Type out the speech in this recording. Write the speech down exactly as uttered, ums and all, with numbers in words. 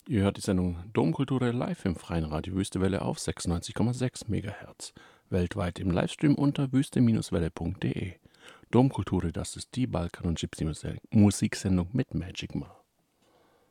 Ihr hört die Sendung Domkultur live im freien Radio Wüstewelle auf sechsundneunzig Komma sechs Megahertz. Weltweit im Livestream unter wüste-welle punkt de. Domkultur, das ist die Balkan- und Gypsy-Musiksendung mit Magic Ma.